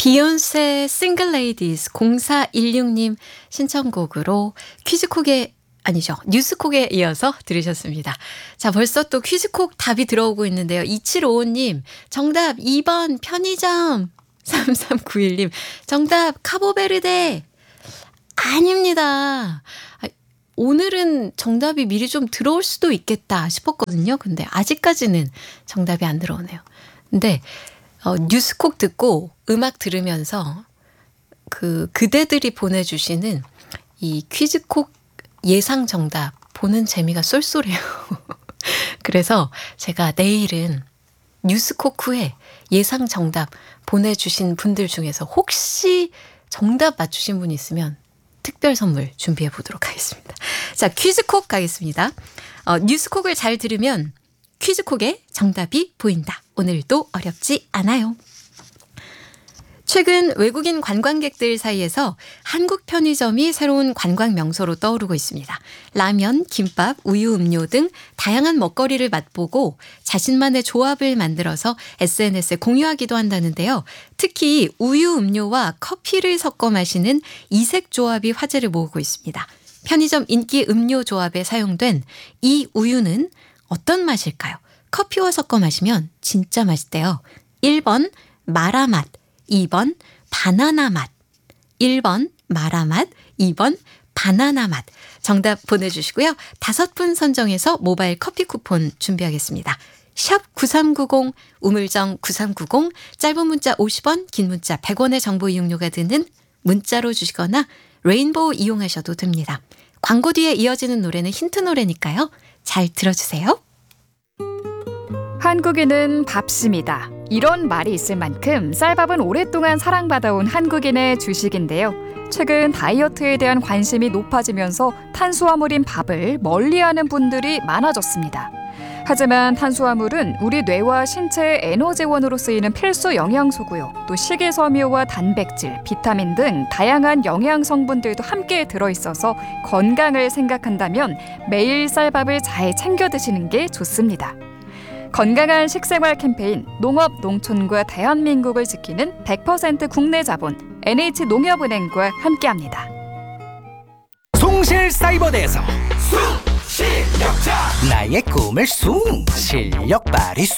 비욘세 싱글 레이디스 0416님 신청곡으로 뉴스콕에 이어서 들으셨습니다. 자, 벌써 또 퀴즈콕 답이 들어오고 있는데요. 2755님 정답 2번 편의점. 3391님 정답 카보베르데. 아닙니다. 오늘은 정답이 미리 좀 들어올 수도 있겠다 싶었거든요. 근데 아직까지는 정답이 안 들어오네요. 근데 뉴스콕 듣고 음악 들으면서 그대들이 보내주시는 이 퀴즈콕 예상 정답 보는 재미가 쏠쏠해요. 그래서 제가 내일은 뉴스콕 후에 예상 정답 보내주신 분들 중에서 혹시 정답 맞추신 분 있으면 특별 선물 준비해 보도록 하겠습니다. 자, 퀴즈콕 가겠습니다. 뉴스콕을 잘 들으면 퀴즈콕에 정답이 보인다. 오늘도 어렵지 않아요. 최근 외국인 관광객들 사이에서 한국 편의점이 새로운 관광 명소로 떠오르고 있습니다. 라면, 김밥, 우유, 음료 등 다양한 먹거리를 맛보고 자신만의 조합을 만들어서 SNS에 공유하기도 한다는데요. 특히 우유, 음료와 커피를 섞어 마시는 이색 조합이 화제를 모으고 있습니다. 편의점 인기 음료 조합에 사용된 이 우유는 어떤 맛일까요? 커피와 섞어 마시면 진짜 맛있대요. 1번 마라 맛, 2번 바나나 맛. 1번 마라 맛, 2번 바나나 맛. 정답 보내주시고요. 5분 선정해서 모바일 커피 쿠폰 준비하겠습니다. 샵 9390, 우물정 9390, 짧은 문자 50원, 긴 문자 100원의 정보 이용료가 드는 문자로 주시거나 레인보우 이용하셔도 됩니다. 광고 뒤에 이어지는 노래는 힌트 노래니까요. 잘 들어주세요. 한국인은 밥심이다. 이런 말이 있을 만큼 쌀밥은 오랫동안 사랑받아온 한국인의 주식인데요. 최근 다이어트에 대한 관심이 높아지면서 탄수화물인 밥을 멀리하는 분들이 많아졌습니다. 하지만 탄수화물은 우리 뇌와 신체의 에너지원으로 쓰이는 필수 영양소고요. 또 식이섬유와 단백질, 비타민 등 다양한 영양 성분들도 함께 들어있어서 건강을 생각한다면 매일 쌀밥을 잘 챙겨 드시는 게 좋습니다. 건강한 식생활 캠페인 농업, 농촌과 대한민국을 지키는 100% 국내 자본 NH농협은행과 함께합니다. 송실사이버대에서 실력자 나의 꿈을 실력 발휘